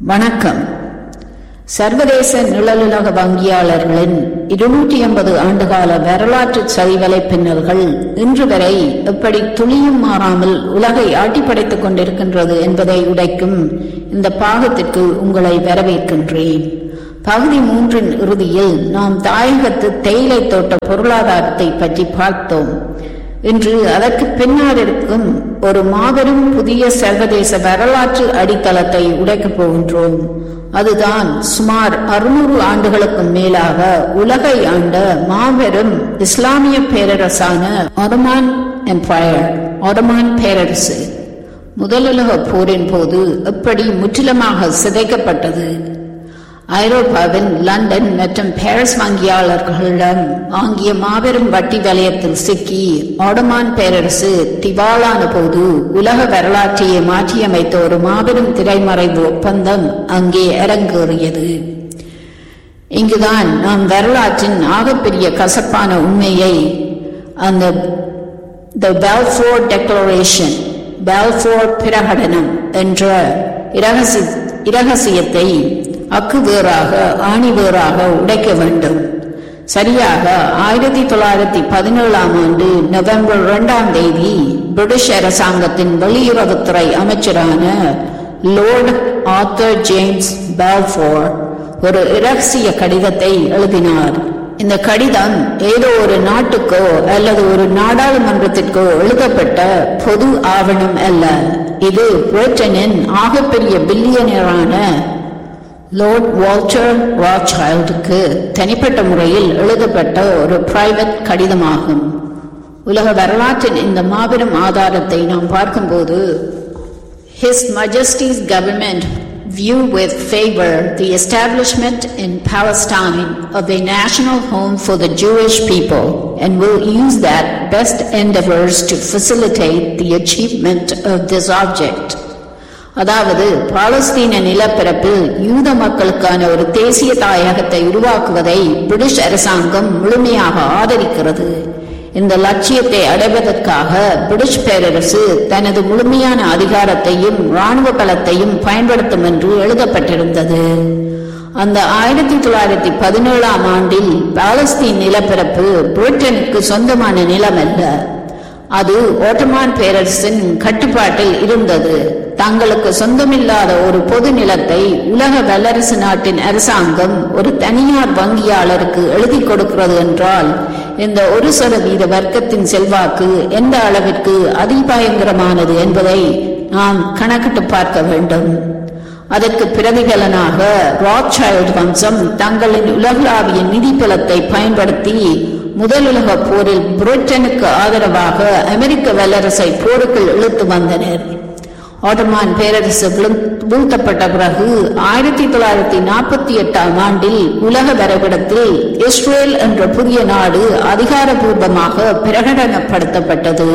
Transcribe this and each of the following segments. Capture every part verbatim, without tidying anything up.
வணக்கம். சர்வதேச நிழலுலக வங்கியாளர்களின் இருநூற்றி ஐம்பது ஆண்டுகால வரலாற்று சரிவலை பின்னல்கள் இன்று வரை எப்படி துளியும் மாறாமல் உலகை ஆட்டிப்படைத்துக் கொண்டிருக்கின்றது என்பதை உடைக்கும் இந்த பாகத்திற்கு உங்களை வரவேற்கின்றேன். பகுதி மூன்றின் இறுதியில் நாம் தாயகத்து தேயிலை தோட்ட பொருளாதாரத்தை பற்றி பார்த்தோம். இன்று அதற்கு பின்னால் இருக்கும் ஒரு மாபெரும் புதிய சர்வதேச வரலாற்று அடித்தளத்தை உடைக்கப் போகின்றோம். அதுதான் சுமார் அறுநூறு ஆண்டுகளுக்கு மேலாக உலகை ஆண்ட மாபெரும் இஸ்லாமிய பேரரசான ஆட்டோமான் எம்பையர், ஆட்டோமான் பேரரசு. முதலுலக போரின் போது எப்படி முற்றிலுமாக சிதைக்கப்பட்டது. ஐரோப்பாவின் லண்டன் மற்றும் பாரிஸ் வங்கியாளர்களிடம் வாங்கிய மாபெரும் வட்டி வலயத்தில் சிக்கி ஆட்டோமான் பேரரசு திவாலான போது உலக வரலாற்றையே மாற்றியமைத்த ஒரு மாபெரும் திரைமறைவு ஒப்பந்தம் அங்கே அரங்கேறியது. இங்குதான் நாம் வரலாற்றின் ஆகப்பெரிய கசப்பான உண்மையை, அந்த தி பால்ஃபோர் டெக்ளரேஷன், பால்ஃபோர் பிரகடனம் என்ற இரகசி இரகசியத்தை அக்கு வேறாக ஆணி வேறாக உடைக்க வேண்டும். சரியாக ஆயிரத்தி தொள்ளாயிரத்தி பதினேழாம் ஆண்டு நவம்பர் இரண்டாம் தேதி பிரிட்டிஷ் அரசாங்கத்தின் வெளியுறவுத்துறை அமைச்சரான லோர்ட் ஆர்தர் ஜேம்ஸ் பால்ஃபோர் ஒரு இரகசிய கடிதத்தை எழுதினார். இந்த கடிதம் ஏதோ ஒரு நாட்டுக்கோ அல்லது ஒரு நாடாளுமன்றத்திற்கோ எழுதப்பட்ட பொது ஆவணம் அல்ல. இது பிரிட்டனின் ஆகப்பெரிய பில்லியனரான லார்ட் வால்டர் ராத்சைல்டுக்கு தனிப்பட்ட முறையில் எழுதப்பட்ட ஒரு பிரைவேட் கடிதமாகும். உலக வரலாற்றின் இந்த மாபெரும் ஆதாரத்தை நாம் பார்க்கும்போது, His Majesty's government view with favor the establishment in Palestine of a national home for the Jewish people and will use that best endeavors to facilitate the achievement of this object. அதாவது, பாலஸ்தீன நிலப்பரப்பில் யூத மக்களுக்கான ஒரு தேசிய தாயகத்தை உருவாக்குவதை British அரசாங்கம் முழுமையாக ஆதரிக்கிறது. இந்த லட்சியத்தை அடைவதற்காக பிரிட்டிஷ் பேரரசு தனது முழுமையான அதிகாரத்தையும் இராணுவ பலத்தையும் பயன்படுத்தும் என்று எழுதப்பட்டிருந்தது. அந்த ஆயிரத்தி தொள்ளாயிரத்தி பதினேழாம் ஆண்டில் பாலஸ்தீன் நிலப்பரப்பு பிரிட்டனுக்கு சொந்தமான நிலம் அல்ல. அது ஆட்டோமான் பேரரசின் கட்டுப்பாட்டில் இருந்தது. தங்களுக்கு சொந்தமில்லாத ஒரு பொது நிலத்தை உலக வல்லரசு நாட்டின் அரசாங்கம் ஒரு தனியார் வங்கியாளருக்கு எழுதி கொடுக்கிறது என்றால், இந்த ஒரு சதவீத வர்க்கத்தின் செல்வாக்கு எந்த அளவிற்கு அதிபயங்கரமானது என்பதை நாம் கணக்கிட்டு பார்க்க வேண்டும். அதற்கு பிரதிபலனாக ராத்சைல்டு வம்சம் தங்களின் உலகளாவிய நிதி பலத்தை பயன்படுத்தி முதலுலக போரில் பிரிட்டனுக்கு ஆதரவாக அமெரிக்க வல்லரசை போருக்குள் இழுத்து வந்தனர். ஆட்டோமான் பேரரசு வீழ்த்தப்பட்ட பிறகு ஆயிரத்தி தொள்ளாயிரத்தி நாற்பத்தி எட்டாம் ஆண்டில் உலக வரைபடத்தில் இஸ்ரேல் என்ற புதிய நாடு அதிகாரபூர்வமாக பிரகடனப்படுத்தப்பட்டது.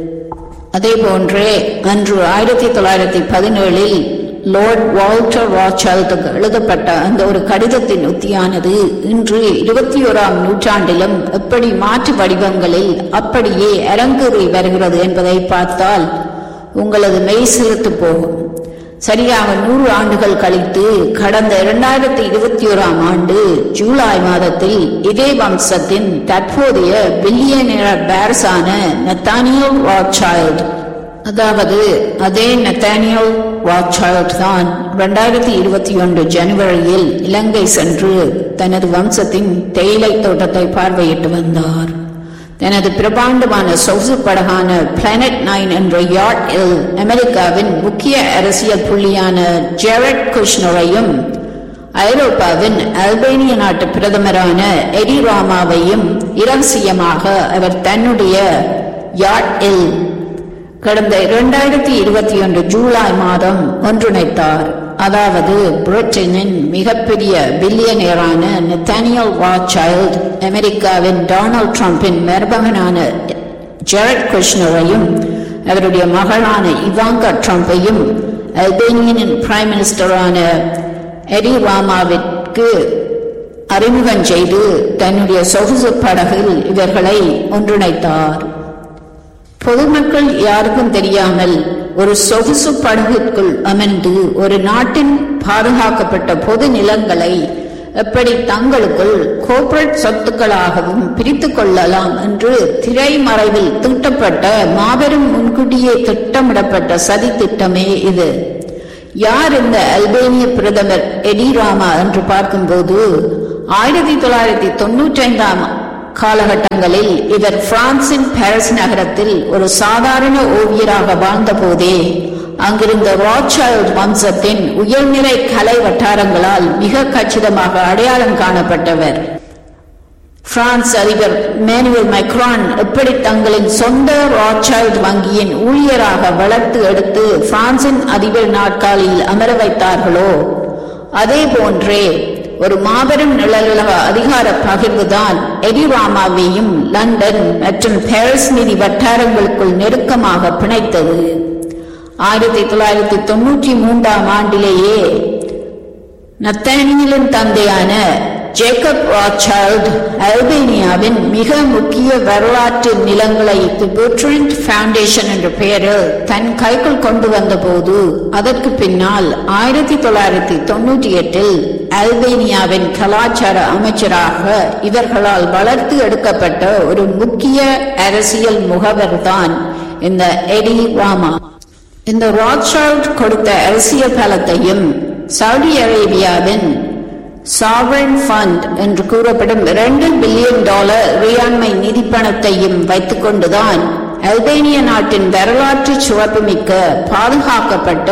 அதே போன்றே அன்று ஆயிரத்தி தொள்ளாயிரத்தி பதினேழில் லார்ட் வால்டர் ராத்சைல்டுக்கு எழுதப்பட்ட அந்த ஒரு கடிதத்தின் உத்தியானது இன்று இருபத்தி ஓராம் நூற்றாண்டிலும் எப்படி மாற்று வடிவங்களில் அப்படியே அரங்கேறி வருகிறது என்பதை பார்த்தால் உங்களது மெய் சிலிர்த்து போகும். சரியாக நூறு ஆண்டுகள் கழித்து கடந்த இரண்டாயிரத்தி இருபத்தி ஓராம் ஆண்டு ஜூலை மாதத்தில் இதே வம்சத்தின் தற்போதைய பில்லியனர் பாரிஸான நத்தானியல் ராத்சைல்டு, அதாவது அதே நத்தானியல் ராத்சைல்டு தான் இரண்டாயிரத்தி இருபத்தி ஒன்று ஜனவரியில் இலங்கை சென்று தனது வம்சத்தின் தேயிலை தோட்டத்தை பார்வையிட்டு வந்தார். தனது பிரபாண்டமான சொகுசு படகான பிளானட் நைன் என்ற யாட்டில் அமெரிக்காவின் முக்கிய அரசியல் புள்ளியான ஜெரட் குஷ்னரையும் ஐரோப்பாவின் அல்பேனிய நாட்டு பிரதமரான எடி ராமாவையும் இரகசியமாக அவர் தன்னுடைய யாட்டில் கடந்த இரண்டாயிரத்தி இருபத்தி ஒன்று ஜூலை மாதம் ஒன்றிணைத்தார். அதாவது பிரிட்டனின் மிகப்பெரிய பில்லியனரான நத்தானியல் ராத்சைல்டு அமெரிக்காவின் டொனால்ட் ட்ரம்பின் மருமகனான ஜெரட் குஷ்னரையும் அவருடைய மகளான இவாங்கா ட்ரம்பையும் அல்பேனியன் பிரைம் மினிஸ்டரான எடி ராமாவிற்கு அறிமுகம் செய்து தன்னுடைய சொகுசு படகில் இவர்களை ஒன்றிணைத்தார். பொதுமக்கள் யாருக்கும் தெரியாமல் ஒரு சொகுசு படகுக்குள் அமர்ந்து ஒரு நாட்டின் பாதுகாக்கப்பட்ட பொது நிலங்களை எப்படி தங்களுக்குள் கோர்ப்பரேட் சொத்துக்களாகவும் பிரித்து கொள்ளலாம் என்று திரைமறைவில் தீட்டப்பட்ட மாபெரும் முன்கூட்டியே திட்டமிடப்பட்ட சதி திட்டமே இது. யார் இந்த அல்பேனிய பிரதமர் எடி ராமா என்று பார்க்கும்போது ஆயிரத்தி தொள்ளாயிரத்தி தொன்னூற்றி ஐந்தாம் காலகட்டங்களில் இவர் பிரான்சின் பாரிஸ் நகரத்தில் ஒரு சாதாரண ஓவியராக வாழ்ந்த போதே அங்கிருந்த ராத்சைல்ட் வம்சத்தின் உயர்நிலை கலை வட்டாரங்களால் மிக கச்சிதமாக அடையாளம் காணப்பட்டவர். பிரான்ஸ் அதிபர் மேனுவல் மைக்ரான் எப்படி தங்களின் சொந்த ராத்சைல்ட் வங்கியின் ஊழியராக வளர்த்து எடுத்து பிரான்சின் அதிபர் நாற்காலியில் அமர வைத்தார்களோ அதே போன்றே ஒரு மாபெரும் நிழலுலக அதிகார பகிர்வுதான் எடி ராமாவையும் லண்டன் மற்றும் பாரிஸ் நிதி வட்டாரங்களுக்குள் நெருக்கமாக பிணைத்தது. ஆயிரத்தி தொள்ளாயிரத்தி தொன்னூற்றி மூன்றாம் ஆண்டிலேயே நத்தானியலின் தந்தையான ஜேக்கப் ராத்சைல்ட் அல்பேனியாவின் மிக முக்கிய வரலாற்று நிலங்களை தி பெர்ட்ராண்ட் ஃபவுண்டேஷன் என்ற பெயரில் தன் கைக்குள் கொண்டு வந்த போது அதற்கு பின்னால் ஆயிரத்தி தொள்ளாயிரத்தி தொன்னூற்றி எட்டில் அல்பேனியாவின் கலாச்சார அமைச்சராக இவர்களால் வளர்த்து எடுக்கப்பட்ட ஒரு முக்கிய அரசியல் முகவர் தான் இந்த எடி ராமா. இந்த ராத்சைல்ட் கொடுத்த அரசியல் பலத்தையும் சவுதி அரேபியாவின் சாவரன் ஃபண்ட் என்று கூறப்படும் இரண்டு பில்லியன் டாலர் இறையாண்மை நிதி பணத்தையும் வைத்துக் கொண்டுதான் அல்பேனிய நாட்டின் வரலாற்று சிறப்புமிக்க பாதுகாக்கப்பட்ட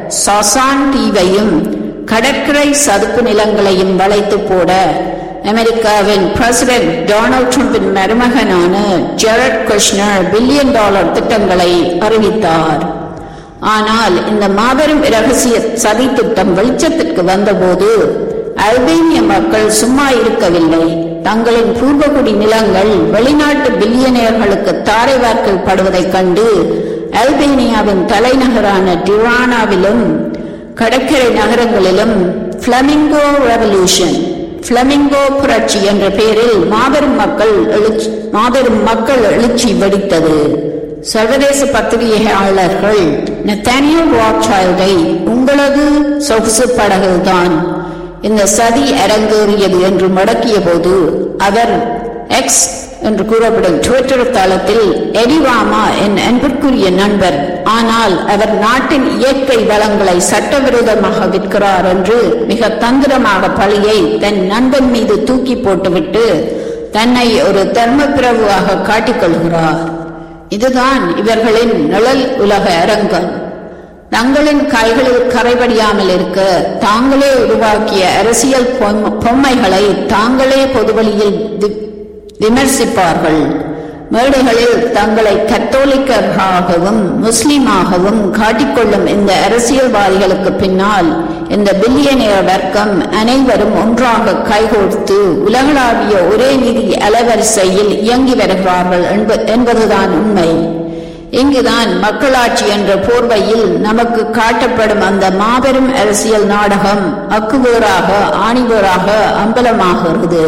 சாசான் தீவையும் கடற்கரை சதுப்பு நிலங்களையும் வளைத்து போட அமெரிக்காவின் president Donald ட்ரம்பின் மருமகனான Jared Kushner billion dollar திட்டங்களை அறிவித்தார். ஆனால் இந்த மாபெரும் இரகசிய சதி திட்டம் வெளிச்சத்திற்கு வந்தபோது அல்பேனிய மக்கள் சும்மா இருக்கவில்லை. தங்களின் பூர்வகுடி நிலங்கள் வெளிநாட்டு பில்லியனியர்களுக்கு தாரை வார்க்கப்படுவதைக் கண்டு அல்பேனியாவின் தலைநகரான டிரானாவிலும் கடற்கரை நகரங்களிலும் பிளமிங்கோ ரெவல்யூஷன் பிளமிங்கோ புரட்சி என்ற பெயரில் மாபெரும் மக்கள் எழுச்சி மாபெரும் மக்கள் எழுச்சி வெடித்தது. சர்வதேச பத்திரிகையாளர்கள் நத்தானியல் ராத்சைல்டை உங்களது சொகுசு படகுதான் இந்த சதி அரங்கேறியது என்று மடக்கிய போது அவர் எக்ஸ் என்று கூறப்படும் ட்விட்டர் தளத்தில் எடி ராமா என் அன்பிற்குரிய நண்பர், ஆனால் அவர் நாட்டின் இயற்கை வளங்களை சட்டவிரோதமாக விற்கிறார் என்று மிக தந்திரமாக பழியை தன் நண்பன் மீது தூக்கி போட்டுவிட்டு தன்னை ஒரு தர்ம பிரபுவாக காட்டிக்கொள்கிறார். இதுதான் இவர்களின் நிழல் உலக அரங்கம். தங்களின் கைகளில் கரைபடியாமல் இருக்க தாங்களே உருவாக்கிய அரசியல் பொம்மைகளை தாங்களே பொதுவெளியில் விமர்சிப்பார்கள். மேடைகளில் தங்களை கத்தோலிக்கராகவும் முஸ்லிமாகவும் காட்டிக்கொள்ளும் இந்த அரசியல்வாதிகளுக்கு பின்னால் இந்த பில்லியனியர் வர்க்கம் அனைவரும் ஒன்றாக கைகோர்த்து உலகளாவிய ஒரே நிதி அலவரிசையில் இயங்கி வருகிறார்கள் என்பதுதான் உண்மை. இங்குதான் மக்களாட்சி என்ற போர்வையில் நமக்கு காட்டப்படும் அந்த மாபெரும் அரசியல் நாடகம் அக்குவேராக ஆணிவேராக அம்பலமாகிறது.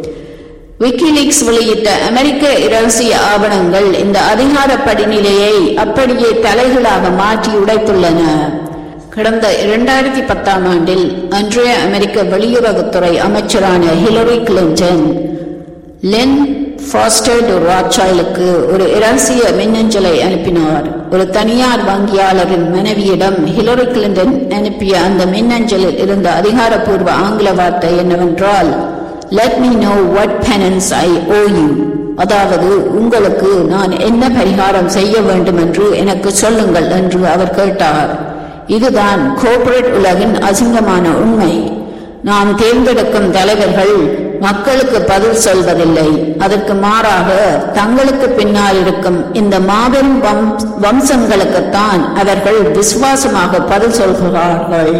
விக்கிலீக்ஸ் வெளியிட்ட அமெரிக்க இரகசிய ஆவணங்கள் இந்த அதிகார படிநிலையை அப்படியே தலைகளாக மாற்றி உடைத்துள்ளன. கடந்த இரண்டாயிரத்தி பத்தாம் ஆண்டில் அன்றைய அமெரிக்க வெளியுறவுத்துறை அமைச்சரான Hillary Clinton len pastor to ராத்சைல்டுக்கு ஒரு இரகசிய மின்னஞ்சலை அனுப்பினார். ஒரு தனியார் வங்கியாளரின் மனைவியிடம் ஹிலரி கிளின்டன் அனுப்பிய அந்த மின்னஞ்சலில் இருந்த அதிகாரப்பூர்வ ஆங்கில வார்த்தை என்னவென்றால், Let me know what penance I owe you. அதாவது, உங்களுக்கு நான் என்ன பரிகாரம் செய்ய வேண்டும் என்று எனக்கு சொல்லுங்கள் என்று அவர் கேட்டார். இதுதான் கோர்ப்பரேட் உலகின் அசிங்கமான உண்மை. நாம் தேர்ந்தெடுக்கும் தலைவர்கள் மக்களுக்கு பதில் சொல்வதில்லை. அதற்கு மாறாக தங்களுக்கு பின்னால் இருக்கும் இந்த மாபெரும் வம்சங்களுக்குத்தான் அவர்கள் விசுவாசமாக பதில் சொல்கிறார்கள்.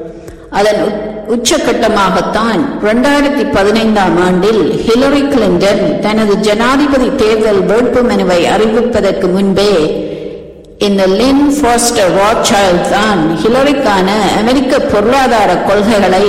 அதன் உச்சகட்டமாகத்தான் இரண்டாயிரத்தி பதினைந்தாம் ஆண்டில் ஹிலரி கிளின்டன் தனது ஜனாதிபதி தேர்தல் வேட்பு மனுவை அறிவிப்பதற்கு முன்பே இந்த லின் ஃபாஸ்டர் ராத்சைல்ட் தான் ஹிலரிக்கான அமெரிக்க பொருளாதார கொள்கைகளை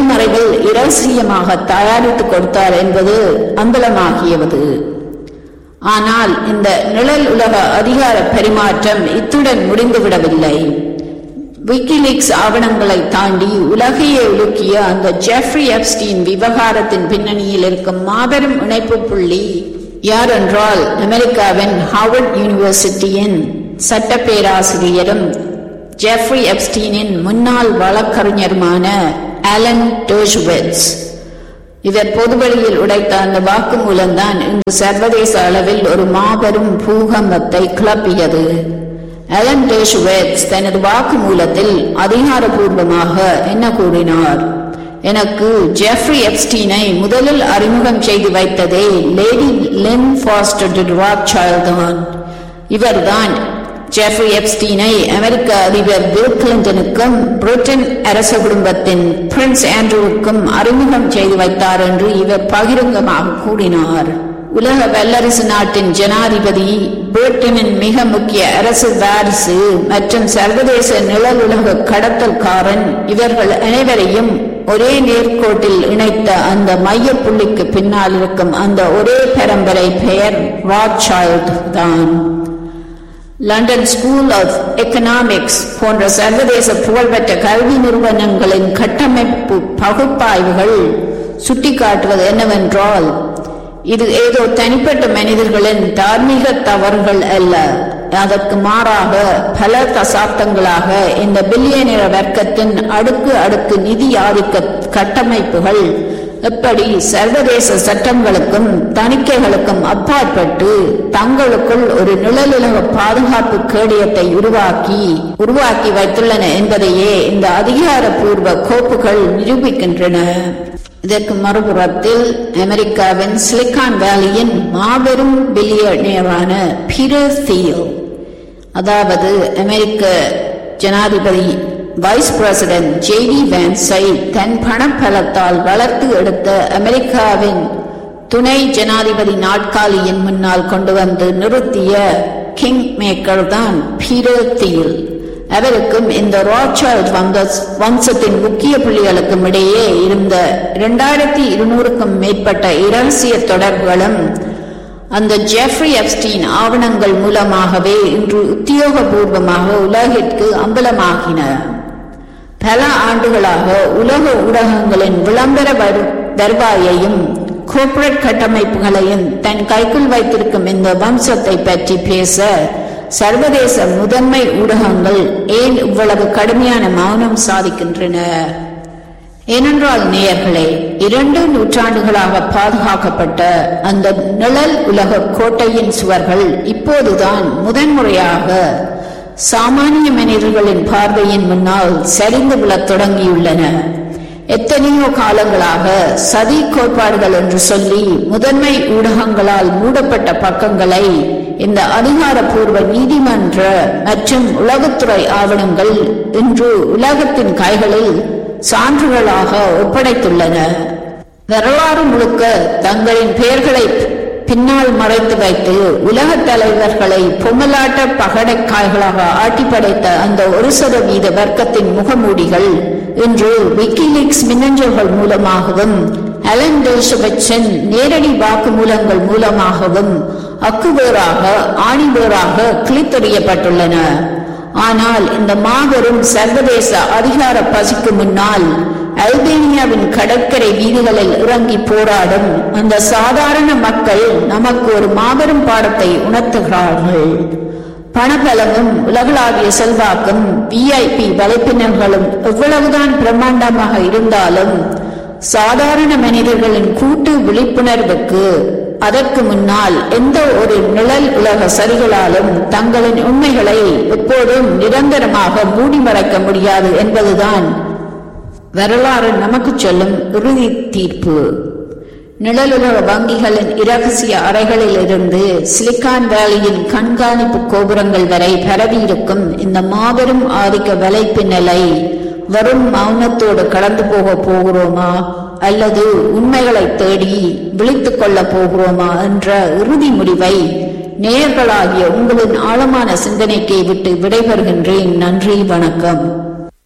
திரைமறைவில் இரகசியமாக தயாரித்து கொடுத்தார் என்பது அம்பலமாகியது. ஆனால் இந்த நிழல் உலக அதிகார பரிமாற்றம் இத்துடன் முடிந்துவிடவில்லை. விக்கிலீக்ஸ் ஆவணங்களை தாண்டி உலகையே உலுக்கிய அந்த ஜெஃப்ரி எப்ஸ்டீன் விவகாரத்தின் பின்னணியில் இருக்கும் மாபெரும் இணைப்பு புள்ளி யார் என்றால் அமெரிக்காவின் ஹார்வர்ட் யூனிவர்சிட்டியின் சட்ட பேராசிரியரும் ஜெஃப்ரி எப்ஸ்டீனின் முன்னாள் வழக்கறிஞருமான ஆலன் டெர்ஷ்விட்ஸ். இவர் பொதுவெளியில் உடைத்த அந்த வாக்குமூலம்தான் இன்று சர்வதேச அளவில் ஒரு மாபெரும் பூகம்பத்தை கிளப்பியது. ஆலன் டெர்ஷ்விட்ஸ் தனது வாக்குமூலத்தில் அதிகாரபூர்வமாக என்ன கூறினார்? எனக்கு ஜெஃப்ரி எப்ஸ்டீனை முதலில் அறிமுகம் செய்து வைத்ததே லேடி லின் ஃபாஸ்டர் டி ராத்சைல்ட் தான். இவர்தான் ஜெஃப்ரி எப்ஸ்டீனை அமெரிக்க அதிபர் பில் கிளின்டனுக்கும் பிரிட்டன் அரச குடும்பத்தின் பிரின்ஸ் ஆண்ட்ரூவுக்கும் அறிமுகம் செய்து வைத்தார் என்று இவர் பகிரங்கமாக கூறினார். உலக வல்லரசு நாட்டின் ஜனாதிபதி, பிரிட்டனின் மிக முக்கிய அரசு வாரிசு மற்றும் சர்வதேச நிழல் உலக கடத்தல்காரன், இவர்கள் அனைவரையும் ஒரே நேர்கோட்டில் இணைத்த அந்த மைய புள்ளிக்கு பின்னால் இருக்கும் அந்த ஒரே பரம்பரை பெயர் ராத்சைல்ட் தான். லண்டன் ஸ்கூல் ஆஃப் எக்கனாமிக்ஸ் போன்ற சர்வதேச புகழ்பெற்ற கல்வி நிறுவனங்களின் கட்டமைப்பு பகுப்பாய்வுகள் சுட்டிக்காட்டுவது என்னவென்றால், இது ஏதோ தனிப்பட்ட மனிதர்களின் தார்மீக தவறுகள் அல்ல, அதற்கு மாறாக பல தசாப்தங்களாக இந்த பில்லியனிய வர்க்கத்தின் அடுக்கு அடுக்கு நிதி ஆதிக்க கட்டமைப்புகள் எப்படி சர்வதேச சட்டங்களுக்கும் தணிக்கைகளுக்கும் அப்பாற்பட்டு தங்களுக்குள் ஒரு நிழலுலக பாதுகாப்பு கேடயத்தை உருவாக்கி உருவாக்கி வைத்துள்ளன என்பதையே இந்த அதிகாரப்பூர்வ கோப்புகள் நிரூபிக்கின்றன. இதற்கு மறுபுறத்தில் அமெரிக்காவின் சிலிகான் வேலியின் மாபெரும் பில்லியனியரான பீட்டர் தியல், அதாவது அமெரிக்க ஜனாதிபதி வைஸ் பிரசிடென்ட் ஜே டி வான்ஸை தன் பணப்பலத்தால் வளர்த்து எடுத்த அமெரிக்காவின் துணை ஜனாதிபதி நாட்காலியின் முன்னால் கொண்டு வந்து நிறுத்திய கிங் மேக்கர் தான் பீட்டர் தியல். அவருக்கும் இந்த ராத்சைல்ட் வம்சத்தின் முக்கிய புள்ளிகளுக்கும் இடையே இருந்த இரண்டாயிரத்தி இருநூறுக்கும் மேற்பட்ட இரகசிய தொடர்புகளும் அந்த ஜெஃப்ரி எப்ஸ்டீன் ஆவணங்கள் மூலமாகவே இன்று உத்தியோகபூர்வமாக உலகிற்கு அம்பலமாகின. பல ஆண்டுகளாக உலக ஊடகங்களின் விளம்பர வருவாயையும் கோர்ப்பரேட் கட்டமைப்புகளையும் தன் கைக்குள் வைத்திருக்கும் இந்த வம்சத்தை பற்றி பேச சர்வதேச முதன்மை ஊடகங்கள் ஏன் இவ்வளவு கடுமையான மௌனம் சாதிக்கின்றன? ஏனென்றால் நேயர்களே, இரண்டு நூற்றாண்டுகளாக பாதுகாக்கப்பட்ட அந்த நிழல் உலக கோட்டையின் சுவர்கள் இப்போதுதான் முதன்முறையாக சாமானிய மனிதர்களின் பார்வையின் முன்னால் சரிந்து விழத் தொடங்கியுள்ளன. எத்தனையோ காலங்களாக சதி கோட்பாடுகள் என்று சொல்லி முதன்மை ஊடகங்களால் மூடப்பட்ட பக்கங்களை இந்த அதிகாரப்பூர்வ நீதிமன்ற மற்றும் உளவுத்துறை ஆவணங்கள் இன்று உலகத்தின் கைகளில் சான்றுகளாக ஒப்படைத்துள்ளன. வரலாறு முழுக்க தங்களின் பெயர்களை பின்னால் மறைத்து வைத்து உலக தலைவர்களை பொம்மலாட்ட பகடைக்காய்களாக ஆட்டி படைத்த அந்த ஒரு சதவீத வர்க்கத்தின் முகமூடிகள் இன்று விக்கிலீக்ஸ் மின்னஞ்சல்கள் மூலமாகவும் அலன் டெர்ஷ்விட்ஸின் நேரடி வாக்குமூலங்கள் மூலமாகவும் அக்குவேராக ஆணிவேராக கிழித்தெறியப்பட்டுள்ளன. ஆனால் இந்த மாபெரும் சர்வதேச அதிகார பசிக்கு முன்னால் அல்பேனியாவின் கடற்கரை வீதிகளில் இறங்கி போராடும் அந்த சாதாரண மக்கள் நமக்கு ஒரு மாபெரும் பாடத்தை உணர்த்துகிறார்கள். பணபலமும் உலகளாவிய செல்வாக்கும் விஐபி வலைப்பின்னல்களும் எவ்வளவுதான் பிரம்மாண்டமாக இருந்தாலும் சாதாரண மனிதர்களின் கூட்டு விழிப்புணர்வுக்கு அதற்கு முன்னால் எந்த ஒரு நிழல் உலக சரிகளாலும் தங்களின் உண்மைகளை எப்போதும் நிரந்தரமாக மூடி மறைக்க முடியாது என்பதுதான் வரலாறு நமக்கு சொல்லும் இறுதி தீர்ப்பு. நிழலுலக வங்கிகளின் இரகசிய அறைகளில் இருந்து சிலிகான் வேலியின் கண்காணிப்பு கோபுரங்கள் வரை பரவியிருக்கும் இந்த மாபெரும் ஆதிக்க வலைப்பின்னலை வரும் மௌனத்தோடு கடந்து போக போகிறோமா அல்லது உண்மைகளை தேடி விழித்துக் கொள்ள போகிறோமா என்ற இறுதி முடிவை நேயர்களாகிய உங்களின் ஆழமான சிந்தனைக்கு விட்டு விடைபெறுகின்றேன். நன்றி, வணக்கம்.